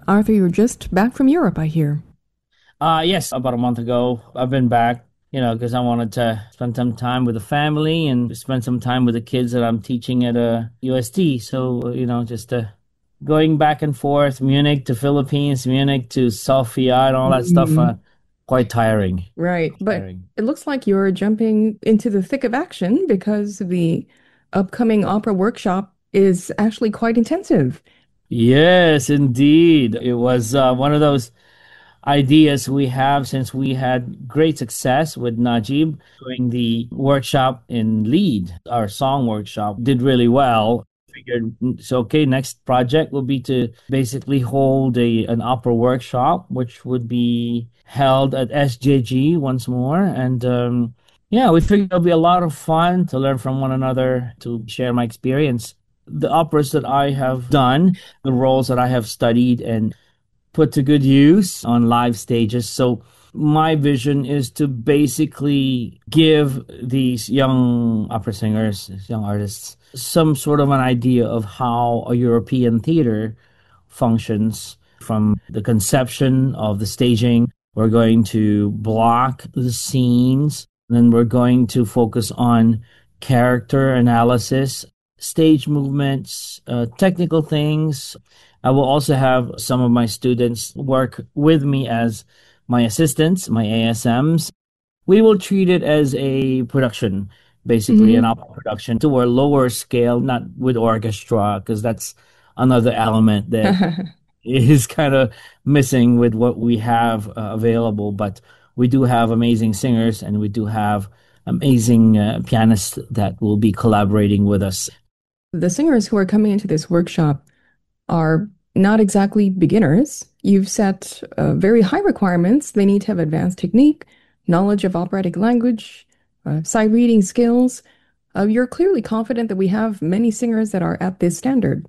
Arthur, you're just back from Europe, I hear. Yes, about a month ago, I've been back, because I wanted to spend some time with the family and spend some time with the kids that I'm teaching at UST. So, just going back and forth, Munich to Philippines, Munich to Sofia and all that stuff, Mm, quite tiring. right. But Tiring. it looks like you're jumping into the thick of action because the upcoming opera workshop is actually quite intensive. Yes, indeed. It was one of those ideas we have since we had great success with Najib doing the workshop in lead. Our song workshop did really well. Figured so okay, next project will be to basically hold an opera workshop, which would be held at SJG once more. And yeah, we figured it'll be a lot of fun to learn from one another, to share my experience. The operas that I have done, the roles that I have studied and put to good use on live stages. So my vision is to basically give these young opera singers, these young artists, some sort of an idea of how a European theater functions from the conception of the staging. We're going to block the scenes, then we're going to focus on character analysis, stage movements, technical things. I will also have some of my students work with me as my assistants, my ASMs. We will treat it as a production, basically an Hmm. opera production to a lower scale, not with orchestra, because that's another element that is kind of missing with what we have available. But we do have amazing singers and we do have amazing pianists that will be collaborating with us. The singers who are coming into this workshop are not exactly beginners. You've set very high requirements. They need to have advanced technique, knowledge of operatic language, sight reading skills. You're clearly confident that we have many singers that are at this standard.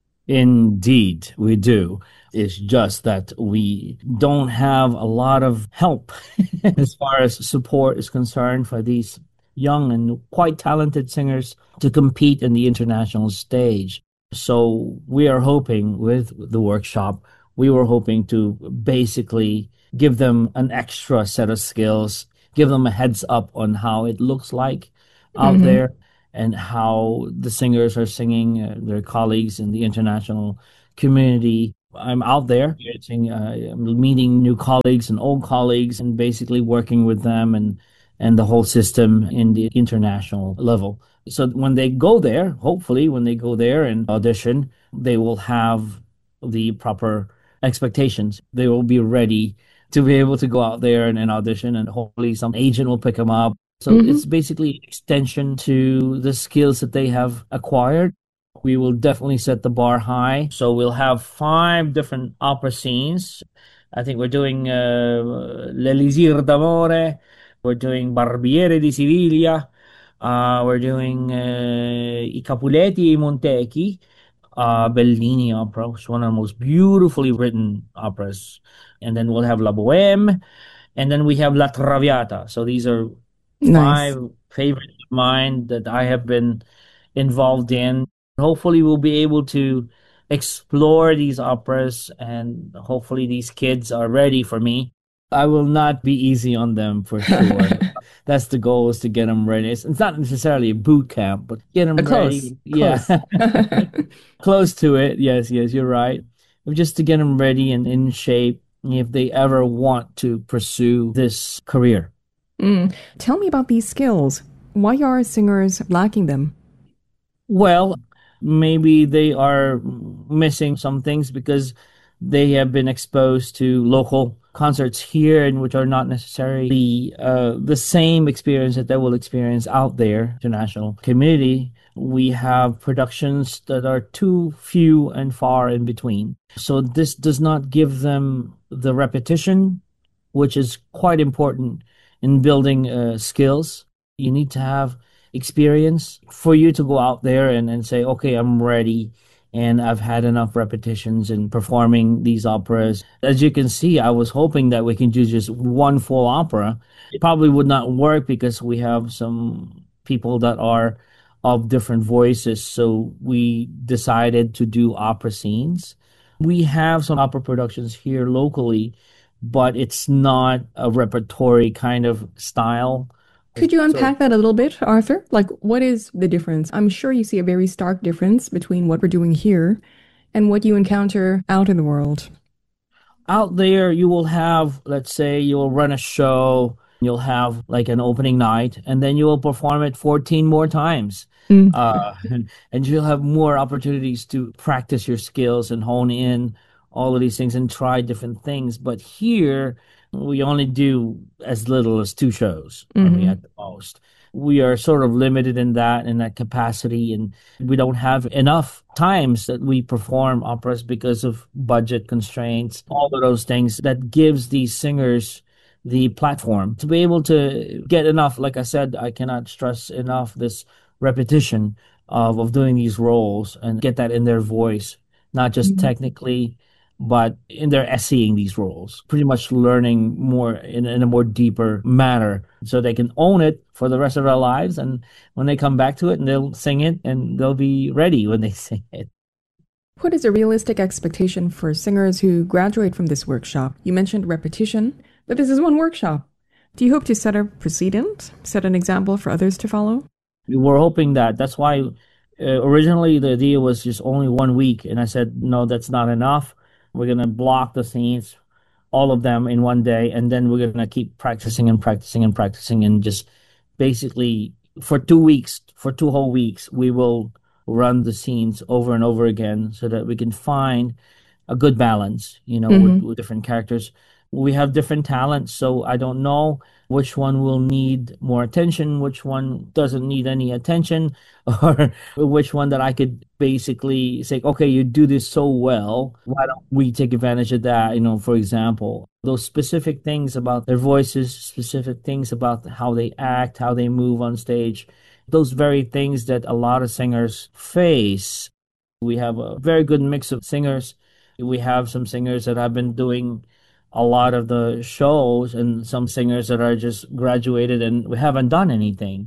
Indeed, we do. It's just that we don't have a lot of help as far as support is concerned for these young and quite talented singers to compete in the international stage. So we are hoping with the workshop, we were hoping to basically give them an extra set of skills, give them a heads up on how it looks like out Hmm. there and how the singers are singing, their colleagues in the international community. I'm out there I'm meeting new colleagues and old colleagues and basically working with them and the whole system in the international level. So when they go there, hopefully when they go there and audition, they will have the proper expectations. They will be ready to be able to go out there and audition, and hopefully some agent will pick them up. So it's Hmm. basically extension to the skills that they have acquired. We will definitely set the bar high. So we'll have five different opera scenes. I think we're doing L'Elisir d'Amore. We're doing Barbiere di Siviglia. We're doing I Capuletti e i Montecchi. Bellini opera, which is one of the most beautifully written operas. And then we'll have La Boheme. And then we have La Traviata. So these are Nice. five favorites of mine that I have been involved in. Hopefully, we'll be able to explore these operas, and hopefully, these kids are ready for me. I will not be easy on them for sure. That's the goal, is to get them ready. It's not necessarily a boot camp, but get them Close, ready. Yeah, close. close to it. Yes, yes, you're right. Just to get them ready and in shape if they ever want to pursue this career. Mm. Tell me about these skills. Why are singers lacking them? Well, maybe they are missing some things because they have been exposed to local concerts here, and which are not necessarily the same experience that they will experience out there, international community. We have productions that are too few and far in between. So this does not give them the repetition, which is quite important in building skills. You need to have experience for you to go out there and say, okay, I'm ready. And I've had enough repetitions in performing these operas. As you can see, I was hoping that we can do just one full opera. It probably would not work because we have some people that are of different voices. So we decided to do opera scenes. We have some opera productions here locally, but it's not a repertory kind of style. Could you So unpack that a little bit, Arthur? Like, what is the difference? I'm sure you see a very stark difference between what we're doing here and what you encounter out in the world. out there, you will have, let's say, you'll run a show, you'll have like an opening night, and then you will perform it 14 more times. Mm. And you'll have more opportunities to practice your skills and hone in all of these things and try different things. But here, we only do as little as two shows, I mean, Hmm. at the most. We are sort of limited in that capacity, and we don't have enough times that we perform operas because of budget constraints, all of those things that gives these singers the platform to be able to get enough. Like I said, I cannot stress enough this repetition of doing these roles and get that in their voice, not just technically, but in their essaying these roles, pretty much learning more in a more deeper manner so they can own it for the rest of their lives. And when they come back to it and they'll sing it and they'll be ready when they sing it. What is a realistic expectation for singers who graduate from this workshop? You mentioned repetition, but this is one workshop. Do you hope to set a precedent, set an example for others to follow? We were hoping that. That's why originally the idea was just only 1 week. And I said, no, that's not enough. We're going to block the scenes, all of them in one day. And then we're going to keep practicing and practicing and practicing. And just basically for 2 weeks, for 2 whole weeks, we will run the scenes over and over again so that we can find a good balance, Hmm. with different characters. We have different talents, so I don't know which one will need more attention, which one doesn't need any attention, or which one that I could basically say, okay, you do this so well. Why don't we take advantage of that? For example, those specific things about their voices, specific things about how they act, how they move on stage, those very things that a lot of singers face. We have a very good mix of singers. We have some singers that have been doing a lot of the shows and some singers that are just graduated and we haven't done anything.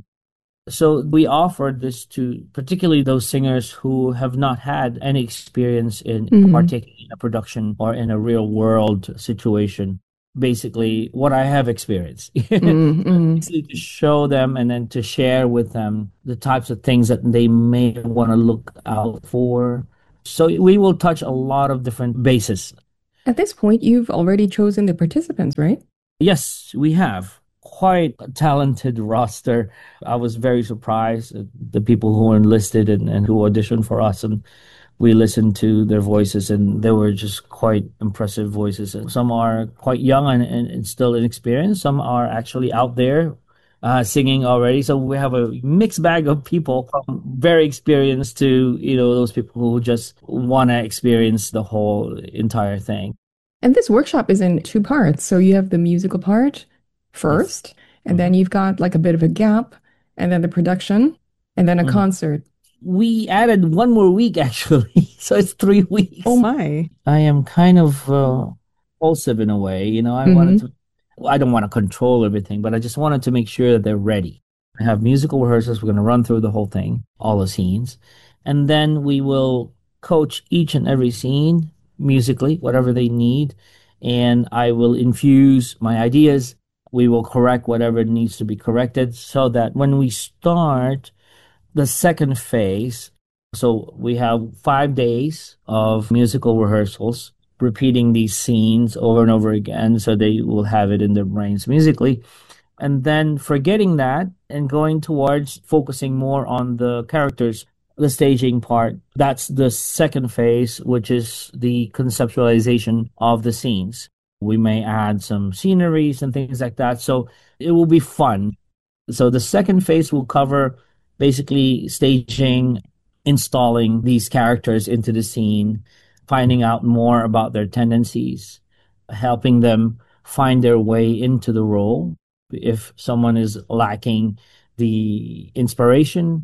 So we offered this to particularly those singers who have not had any experience in Hmm. partaking in a production or in a real world situation. Basically, what I have experienced. Hmm. Basically, to show them and then to share with them the types of things that they may want to look out for. So we will touch a lot of different bases. At this point, you've already chosen the participants, right? Yes, we have quite a talented roster. I was very surprised at the people who enlisted and who auditioned for us. And we listened to their voices, and they were just quite impressive voices. And some are quite young and still inexperienced. Some are actually out there singing already. So we have a mixed bag of people from very experienced to, those people who just want to experience the whole entire thing. And this workshop is in two parts. So you have the musical part Yes. first, and then you've got like a bit of a gap, and then the production, and then a Mhm. concert. We added one more week actually, so it's three Oh weeks. my. I am kind of impulsive in a way, I wanted Hmm. to. Well, I don't want to control everything, but I just wanted to make sure that they're ready. I have musical rehearsals. We're going to run through the whole thing, all the scenes, and then we will coach each and every scene musically, whatever they need, and I will infuse my ideas. We will correct whatever needs to be corrected so that when we start the second phase. So we have 5 days of musical rehearsals, repeating these scenes over and over again so they will have it in their brains musically. And then forgetting that and going towards focusing more on the characters, the staging part. That's the second phase, which is the conceptualization of the scenes. We may add some sceneries and things like that. So it will be fun. So the second phase will cover basically staging, installing these characters into the scene, finding out more about their tendencies, helping them find their way into the role. If someone is lacking the inspiration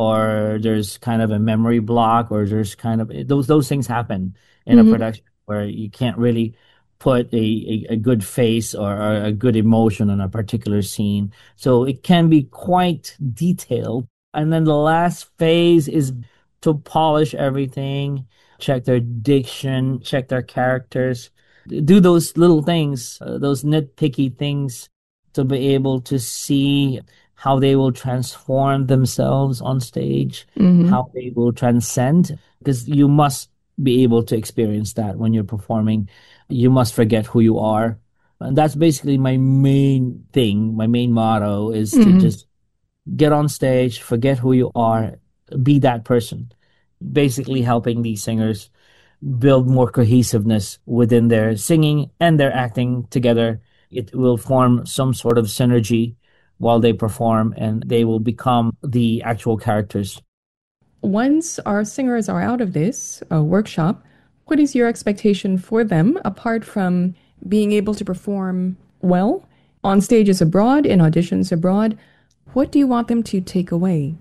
or there's kind of a memory block or there's kind of those things happen in a Hmm. production where you can't really put a good face or a good emotion on a particular scene, so it can be quite detailed. And then the last phase is to polish everything, check their diction, check their characters, do those little things, those nitpicky things to be able to see how they will transform themselves on stage, Hmm. how they will transcend, because you must be able to experience that when you're performing. You must forget who you are. And that's basically my main thing. My main motto is to Hmm. just get on stage, forget who you are, be that person. Basically, helping these singers build more cohesiveness within their singing and their acting together. It will form some sort of synergy while they perform, and they will become the actual characters. Once our singers are out of this workshop, what is your expectation for them apart from being able to perform well on stages abroad, in auditions abroad? What do you want them to take away?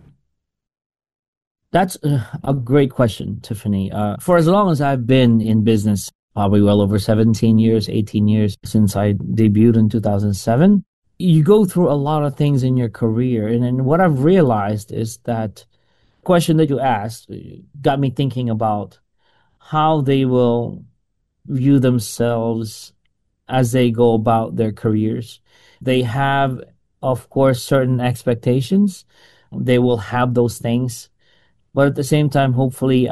That's a great question, Tiffany. For as long as I've been in business, probably well over 17 years, 18 years since I debuted in 2007, you go through a lot of things in your career. And what I've realized is that question that you asked got me thinking about how they will view themselves as they go about their careers. They have, of course, certain expectations. They will have those things. But at the same time, hopefully,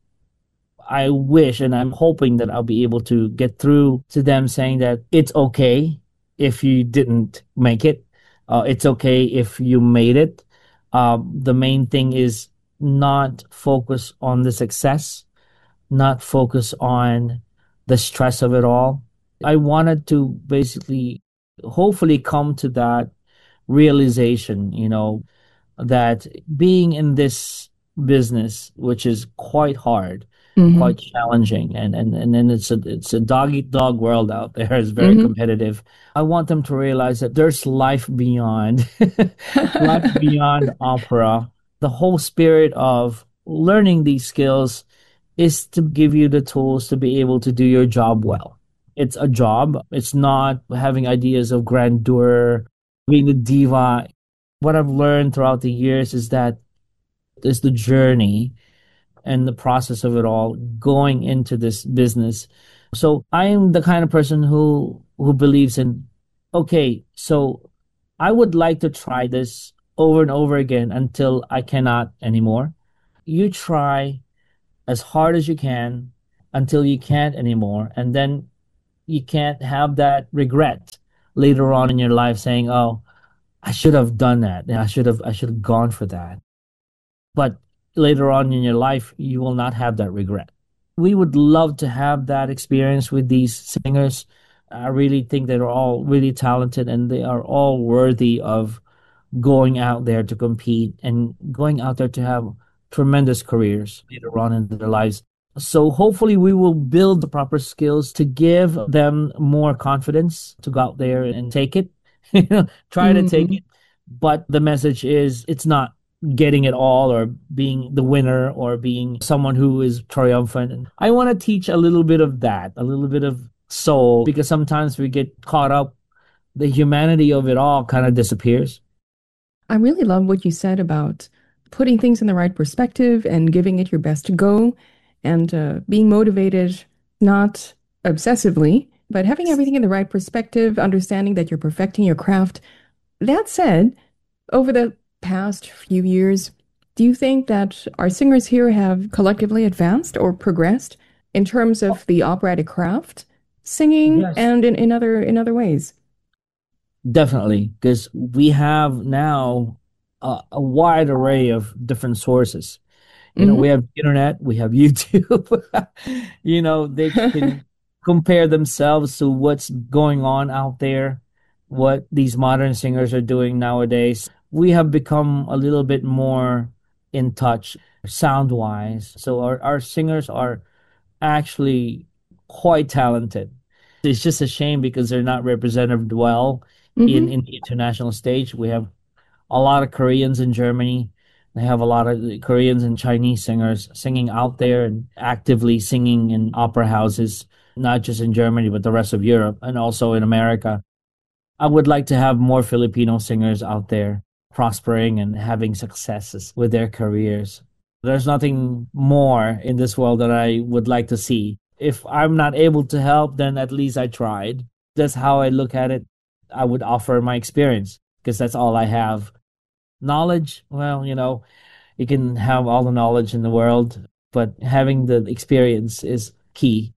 I wish and I'm hoping that I'll be able to get through to them saying that it's okay if you didn't make it. It's okay if you made it. The main thing is not focus on the success, not focus on the stress of it all. I wanted to basically, hopefully, come to that realization, that being in this business, which is quite hard, Mm-hmm. quite challenging, and then it's a dog eat dog world out there. It's very Mm-hmm. competitive. I want them to realize that there's life beyond, life beyond opera. The whole spirit of learning these skills is to give you the tools to be able to do your job well. It's a job. It's not having ideas of grandeur, being the diva. What I've learned throughout the years is that is the journey and the process of it all going into this business. So I am the kind of person who believes in, okay, so I would like to try this over and over again until I cannot anymore. You try as hard as you can until you can't anymore, and then you can't have that regret later on in your life saying, "Oh, I should have done that. I should have gone for that." But later on in your life, you will not have that regret. We would love to have that experience with these singers. I really think they're all really talented and they are all worthy of going out there to compete and going out there to have tremendous careers later on in their lives. So hopefully we will build the proper skills to give them more confidence to go out there and take it. Try to take Mm-hmm. it. But the message is it's not getting it all or being the winner or being someone who is triumphant. And I want to teach a little bit of that, a little bit of soul, because sometimes we get caught up, the humanity of it all kind of disappears. I really love what you said about putting things in the right perspective and giving it your best to go and being motivated, not obsessively, but having everything in the right perspective, understanding that you're perfecting your craft. That said, over the past few years, do you think that our singers here have collectively advanced or progressed in terms of the operatic craft, singing, Yes. and in other ways? Definitely, because we have now a wide array of different sources. We Mm-hmm. have internet, we have YouTube. They can compare themselves to what's going on out there, what these modern singers are doing nowadays. We have become a little bit more in touch sound wise. So our singers are actually quite talented. It's just a shame because they're not represented well in, Mm-hmm. in the international stage. We have a lot of Koreans in Germany. They have a lot of Koreans and Chinese singers singing out there and actively singing in opera houses, not just in Germany, but the rest of Europe and also in America. I would like to have more Filipino singers out there prospering and having successes with their careers. There's nothing more in this world that I would like to see. If I'm not able to help, then at least I tried. That's how I look at it. I would offer my experience because that's all I have. Knowledge, well, you can have all the knowledge in the world, but having the experience is key.